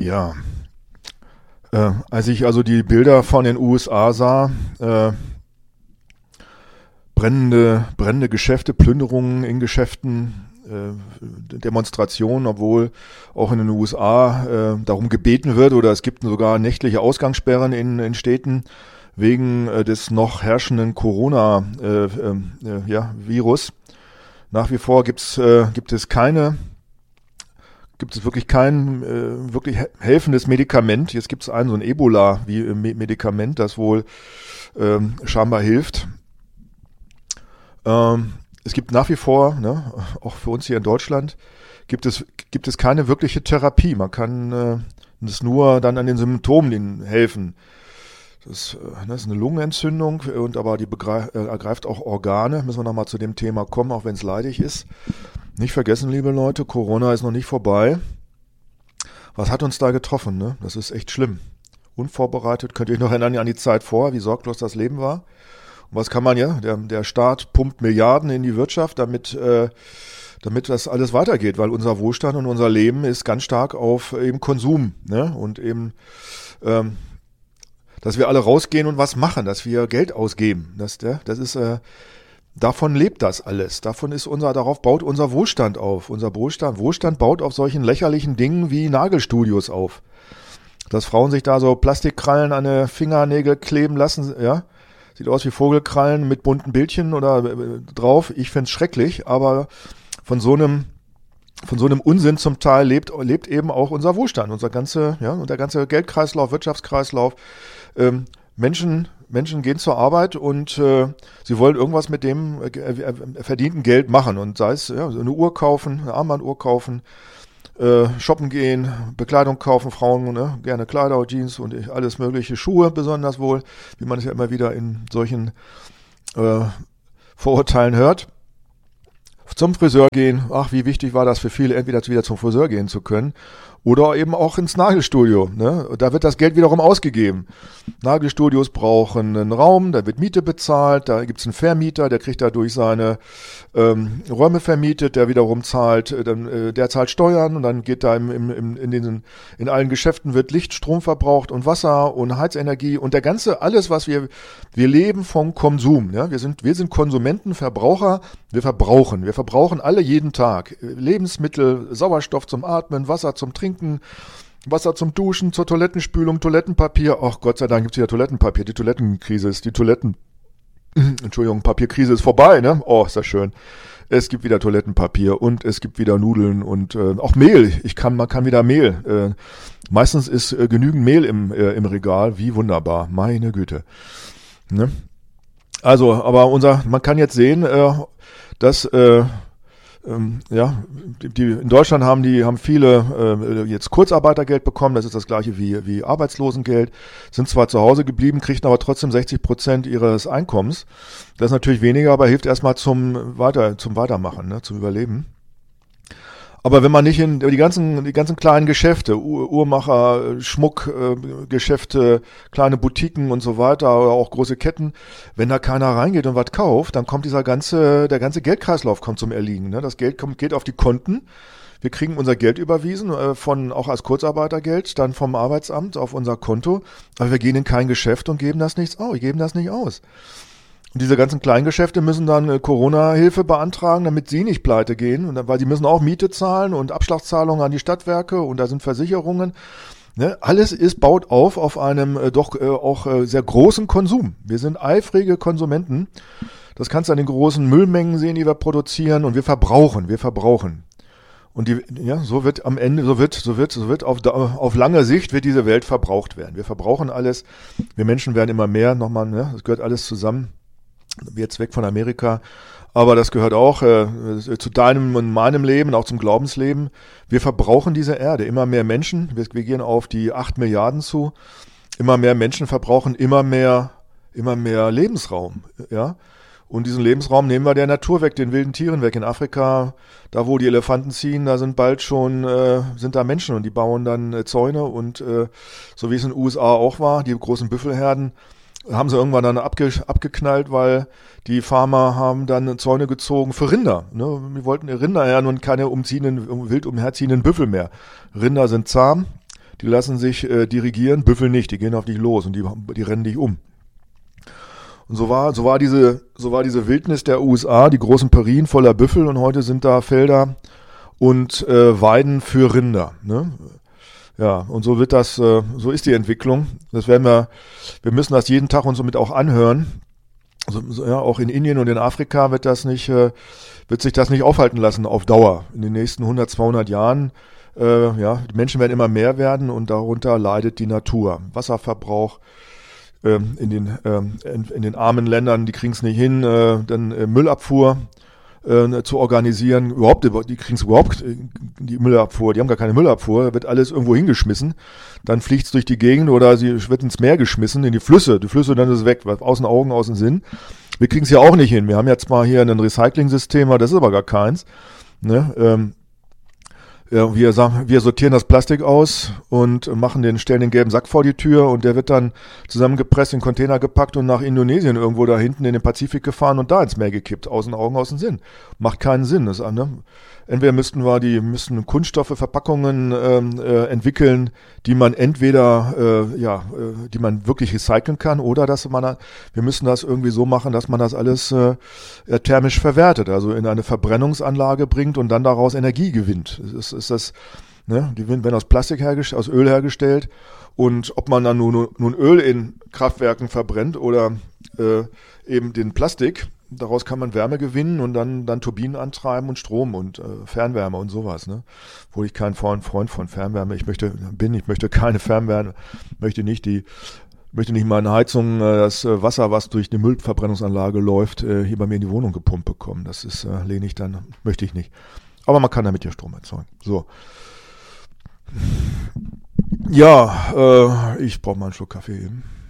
Ja, als ich also die Bilder von den USA sah, brennende Geschäfte, Plünderungen in Geschäften, Demonstrationen, obwohl auch in den USA darum gebeten wird, oder es gibt sogar nächtliche Ausgangssperren in Städten wegen des noch herrschenden Corona-Virus. Nach wie vor gibt es wirklich kein wirklich helfendes Medikament. Jetzt gibt es so ein Ebola-Medikament, das wohl scheinbar hilft. Es gibt nach wie vor, ne, auch für uns hier in Deutschland, gibt es keine wirkliche Therapie. Man kann das nur dann an den Symptomen helfen. Das ist eine Lungenentzündung, aber die ergreift auch Organe. Müssen wir nochmal zu dem Thema kommen, auch wenn es leidig ist. Nicht vergessen, liebe Leute, Corona ist noch nicht vorbei. Was hat uns da getroffen? Ne? Das ist echt schlimm. Unvorbereitet, könnt ihr euch noch erinnern an die Zeit vor, wie sorglos das Leben war? Und was kann man der Staat pumpt Milliarden in die Wirtschaft, damit das alles weitergeht, weil unser Wohlstand und unser Leben ist ganz stark auf eben Konsum, ne? Und eben dass wir alle rausgehen und was machen, dass wir Geld ausgeben. Davon lebt das alles. Darauf baut unser Wohlstand auf. Unser Wohlstand baut auf solchen lächerlichen Dingen wie Nagelstudios auf. Dass Frauen sich da so Plastikkrallen an die Fingernägel kleben lassen, ja. Sieht aus wie Vogelkrallen mit bunten Bildchen oder drauf. Ich find's schrecklich, aber von so einem Unsinn zum Teil lebt eben auch unser Wohlstand, und der ganze Geldkreislauf, Wirtschaftskreislauf. Menschen gehen zur Arbeit und sie wollen irgendwas mit dem verdienten Geld machen, und sei es eine Uhr kaufen, eine Armbanduhr kaufen, shoppen gehen, Bekleidung kaufen, Frauen gerne Kleider, Jeans und alles mögliche, Schuhe besonders wohl, wie man es ja immer wieder in solchen Vorurteilen hört. Zum Friseur gehen, ach, wie wichtig war das für viele, entweder wieder zum Friseur gehen zu können oder eben auch ins Nagelstudio. Ne? Da wird das Geld wiederum ausgegeben. Nagelstudios brauchen einen Raum, da wird Miete bezahlt, da gibt's einen Vermieter, der kriegt dadurch seine Räume vermietet, der wiederum zahlt Steuern, und dann geht da in allen Geschäften wird Licht, Strom verbraucht und Wasser und Heizenergie und alles, was wir leben vom Konsum. Ja? Wir sind Konsumenten, Verbraucher, wir verbrauchen alle jeden Tag. Lebensmittel, Sauerstoff zum Atmen, Wasser zum Trinken, Wasser zum Duschen, zur Toilettenspülung, Toilettenpapier. Ach, Gott sei Dank gibt's wieder Toilettenpapier. Papierkrise ist vorbei, ne? Oh, ist das schön. Es gibt wieder Toilettenpapier und es gibt wieder Nudeln und auch Mehl. Man kann wieder Mehl. Meistens ist genügend Mehl im Regal. Wie wunderbar. Meine Güte. Ne? Also, aber man kann jetzt sehen, dass in Deutschland haben viele jetzt Kurzarbeitergeld bekommen, das ist das gleiche wie Arbeitslosengeld, sind zwar zu Hause geblieben, kriegen aber trotzdem 60% ihres Einkommens. Das ist natürlich weniger, aber hilft erstmal zum Weitermachen, ne, zum Überleben. Aber wenn man nicht in die ganzen kleinen Geschäfte, Uhrmacher, Schmuckgeschäfte, kleine Boutiquen und so weiter, oder auch große Ketten, wenn da keiner reingeht und was kauft, dann kommt der ganze Geldkreislauf kommt zum Erliegen. Ne? Das Geld geht auf die Konten. Wir kriegen unser Geld überwiesen, auch als Kurzarbeitergeld, dann vom Arbeitsamt auf unser Konto. Aber wir gehen in kein Geschäft und geben das nicht aus. Und diese ganzen Kleingeschäfte müssen dann Corona-Hilfe beantragen, damit sie nicht pleite gehen, weil sie müssen auch Miete zahlen und Abschlagszahlungen an die Stadtwerke, und da sind Versicherungen. Ne? Alles baut auf einem auch sehr großen Konsum. Wir sind eifrige Konsumenten. Das kannst du an den großen Müllmengen sehen, die wir produzieren, und wir verbrauchen. Und so wird am Ende, auf lange Sicht wird diese Welt verbraucht werden. Wir verbrauchen alles. Wir Menschen werden immer mehr, das gehört alles zusammen. Jetzt weg von Amerika, aber das gehört auch zu deinem und meinem Leben, auch zum Glaubensleben. Wir verbrauchen diese Erde, immer mehr Menschen, wir gehen auf die 8 Milliarden zu, immer mehr Menschen verbrauchen immer mehr Lebensraum, ja. Und diesen Lebensraum nehmen wir der Natur weg, den wilden Tieren weg. In Afrika, da wo die Elefanten ziehen, da sind bald schon sind da Menschen, und die bauen dann Zäune, und so wie es in den USA auch war, die großen Büffelherden, haben sie irgendwann dann abgeknallt, weil die Farmer haben dann Zäune gezogen für Rinder. Ne? Wir wollten Rinder ernten und keine wild umherziehenden Büffel mehr. Rinder sind zahm, die lassen sich dirigieren, Büffel nicht, die gehen auf dich los und die rennen dich um. Und so war diese Wildnis der USA, die großen Prärien voller Büffel, und heute sind da Felder und Weiden für Rinder, ne? Ja, und so so ist die Entwicklung. Wir müssen das jeden Tag uns somit auch anhören. Also, ja, auch in Indien und in Afrika wird sich das nicht aufhalten lassen auf Dauer. In den nächsten 100, 200 Jahren, die Menschen werden immer mehr werden und darunter leidet die Natur. Wasserverbrauch, in den armen Ländern, die kriegen es nicht hin, dann Müllabfuhr zu organisieren. Die kriegen es überhaupt, die Müllabfuhr, die haben gar keine Müllabfuhr, da wird alles irgendwo hingeschmissen, dann fliegt es durch die Gegend oder sie wird ins Meer geschmissen, in die Flüsse, dann ist es weg, aus den Augen, aus dem Sinn. Wir kriegen es ja auch nicht hin. Wir haben jetzt mal hier ein Recycling-System, das ist aber gar keins. Ne? Wir sortieren das Plastik aus und stellen den gelben Sack vor die Tür und der wird dann zusammengepresst, in den Container gepackt und nach Indonesien irgendwo da hinten in den Pazifik gefahren und da ins Meer gekippt. Aus den Augen, aus dem Sinn. Macht keinen Sinn. Entweder müssten Kunststoffe, Verpackungen entwickeln, die man die man wirklich recyceln kann, oder wir müssen das irgendwie so machen, dass man das alles thermisch verwertet, also in eine Verbrennungsanlage bringt und dann daraus Energie gewinnt. Die werden aus Öl hergestellt, und ob man dann nun Öl in Kraftwerken verbrennt oder eben den Plastik, daraus kann man Wärme gewinnen und dann Turbinen antreiben und Strom und Fernwärme und sowas, ne? Obwohl ich kein Freund von Fernwärme ich möchte keine Fernwärme, möchte nicht meine Heizung, das Wasser, was durch die Müllverbrennungsanlage läuft, hier bei mir in die Wohnung gepumpt bekommen. Das ist, möchte ich nicht. Aber man kann damit ja Strom erzeugen. So. Ja, ich brauche mal einen Schluck Kaffee eben.